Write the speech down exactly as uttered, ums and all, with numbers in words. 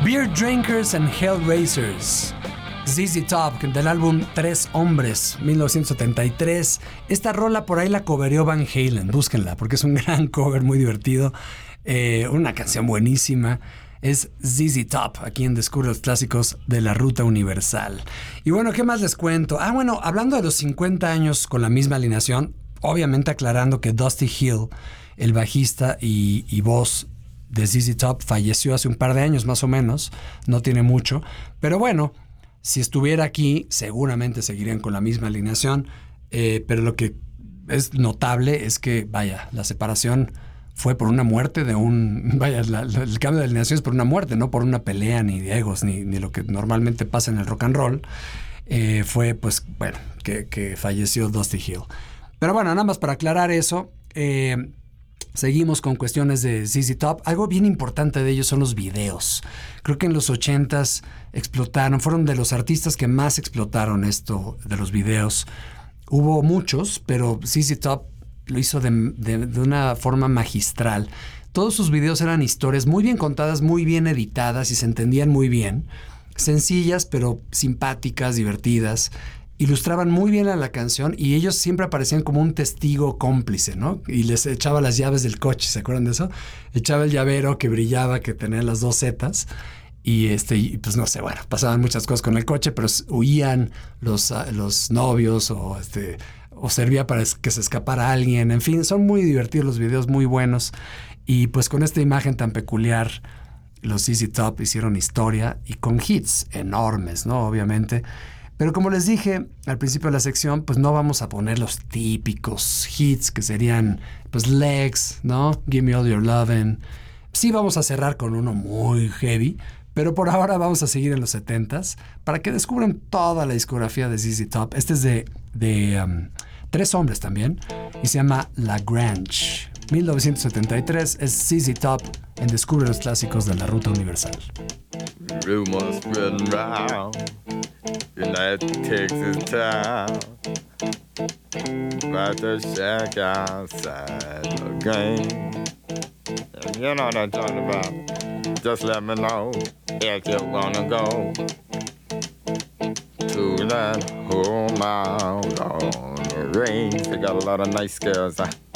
Beer Drinkers and Hellraisers, Z Z Top, del álbum Tres Hombres, mil novecientos setenta y tres. Esta rola por ahí la covereó Van Halen, búsquenla porque es un gran cover, muy divertido. Eh, una canción buenísima. Es Z Z Top, aquí en Descubre los Clásicos de la Ruta Universal. Y bueno, ¿qué más les cuento? Ah, bueno, hablando de los cincuenta años con la misma alineación, obviamente aclarando que Dusty Hill, el bajista y, y voz de Z Z Top, falleció hace un par de años más o menos, no tiene mucho, pero bueno, si estuviera aquí seguramente seguirían con la misma alineación, eh, pero lo que es notable es que, vaya, la separación fue por una muerte de un... Vaya, la, la, el cambio de alineación es por una muerte, no por una pelea, ni de egos, ni, ni lo que normalmente pasa en el rock and roll. Eh, fue, pues, bueno, que, que falleció Dusty Hill. Pero bueno, nada más para aclarar eso, eh, seguimos con cuestiones de Z Z Top. Algo bien importante de ellos son los videos. Creo que en los ochentas explotaron, fueron de los artistas que más explotaron esto de los videos. Hubo muchos, pero Z Z Top lo hizo de, de, de una forma magistral. Todos sus videos eran historias muy bien contadas, muy bien editadas y se entendían muy bien. Sencillas, pero simpáticas, divertidas. Ilustraban muy bien a la canción y ellos siempre aparecían como un testigo cómplice, ¿no? Y les echaba las llaves del coche, ¿se acuerdan de eso? Echaba el llavero que brillaba, que tenía las dos zetas. Y, este, y pues no sé, bueno, pasaban muchas cosas con el coche, pero huían los, los novios o... este o servía para que se escapara alguien. En fin, son muy divertidos los videos, muy buenos. Y pues con esta imagen tan peculiar, los Z Z Top hicieron historia y con hits enormes, ¿no? Obviamente. Pero como les dije al principio de la sección, pues no vamos a poner los típicos hits que serían, pues, Legs, ¿no? Give Me All Your Lovin'. Sí vamos a cerrar con uno muy heavy, pero por ahora vamos a seguir en los setentas para que descubran toda la discografía de Z Z Top. Este es de, de um, Tres Hombres también y se llama La Grange. mil novecientos setenta y tres es Z Z Top en Descubre los Clásicos de la Ruta Universal. Rumors spreading round in that Texas town about the shack outside the game. And you know what I'm talking about. Just let me know if you wanna go to that home out on the range. They got a lot of nice girls. Huh?